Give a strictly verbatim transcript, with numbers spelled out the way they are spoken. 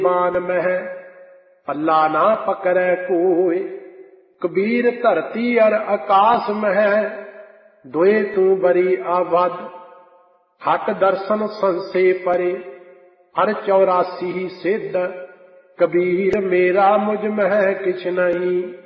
बान मह पल्ला ना पकड़े कोय। कबीर धरती अर आकाश मह दोए तू बरी आबद। हट दर्शन संसे परे हर चौरासी सिद्ध। कबीर मेरा मुझ मह किछ नहीं